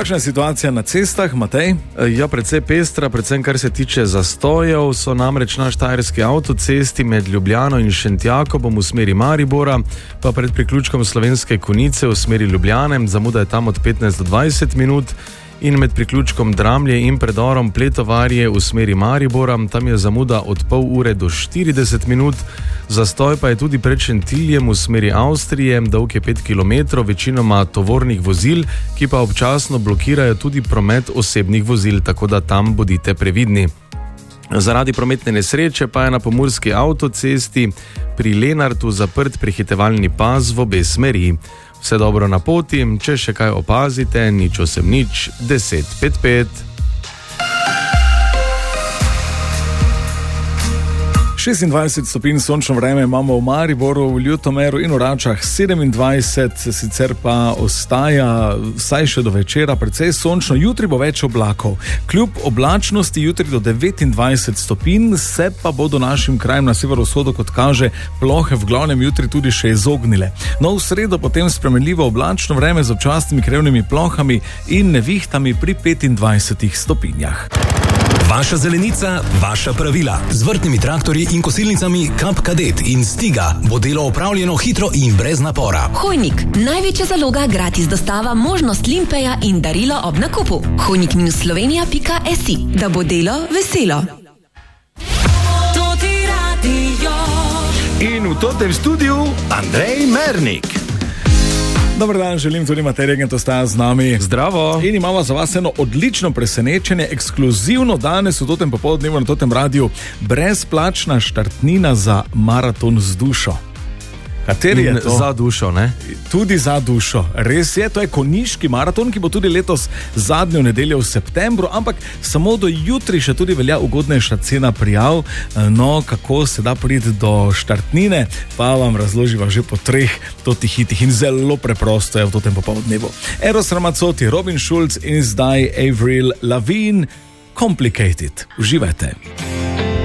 Kakšna je situacija na cestah, Matej? Ja, precej pestra, predvsem kar se tiče zastojev, so namreč na štajerski avtocesti med Ljubljano in Šentjakobom v smeri Maribora, pa pred priključkom Slovenske Konjice v smeri Ljubljane, zamuda je tam od 15 do 20 minut, in med priključkom Dramlje in predorom Pletovarje v smeri Maribora, tam je zamuda od pol ure do 40 minut, zastoj pa je tudi pred Šentiljem v smeri Avstrije, dolg je 5 km, večinoma tovornih vozil, ki pa občasno blokirajo tudi promet osebnih vozil, tako da tam bodite previdni. Zaradi prometne nesreče pa je na pomurski avtocesti pri Lenartu zaprt prehitevalni pas v obe smeri. Vse dobro na poti, če še kaj opazite, 080 10 55. 26 stopinj sončno vreme imamo v Mariboru, v Ljutomeru in v Račah 27, sicer pa ostaja vsaj še do večera precej sončno, jutri bo več oblakov. Kljub oblačnosti jutri do 29 stopinj se pa bodo našim krajem na severovzhodu, kot kaže, plohe v glavnem jutri tudi še izognile. No, v sredo potem spremenljivo oblačno vreme z občasnimi krevnimi plohami in nevihtami pri 25 stopinjah. Vaša zelenica, vaša pravila. Z vrtnimi traktorji in kosilnicami Kap Kadet in Stiga bo delo opravljeno hitro in brez napora. Hojnik, največja zaloga, gratis dostava, možnost limpeja in darilo ob nakupu. Hojnik-Slovenija.si, da bo delo veselo. In v totem studiu Andrej Mernik. Dobar dan, želim tudi Matej Regent ostaja z nami. Zdravo. In imamo za vas eno odlično presenečenje, ekskluzivno danes v totem popoldnevu na totem radiju, brezplačna štartnina za maraton z dušo. Kateri je to? Za dušo, ne? Tudi za dušo. Res je, to je konjiški maraton, ki bo tudi letos zadnjo nedeljo v septembru, ampak samo do jutri še tudi velja ugodnejša cena prijav. No, kako se da priti do štartnine, pa vam razloživa že po 3 totih hitih in zelo preprosto je v totem popoldnevu. Eros Ramazzotti, Robin Schulz in zdaj Avril Lavigne, Complicated. Uživajte.